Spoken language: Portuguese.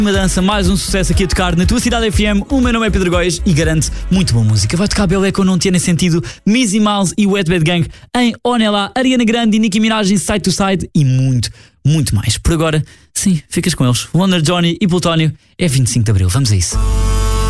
Uma dança, mais um sucesso aqui a tocar na tua cidade FM. O meu nome é Pedro Góis e garante muito boa música. Vai tocar Beleco, Não Tiene Sentido, Missy Mouse e Wet Bad Gang em Onela, Ariana Grande e Nicki Minaj em Side to Side e muito, muito mais. Por agora, sim, ficas com eles. Wonder Johnny e Plutónio é 25 de Abril. Vamos a isso.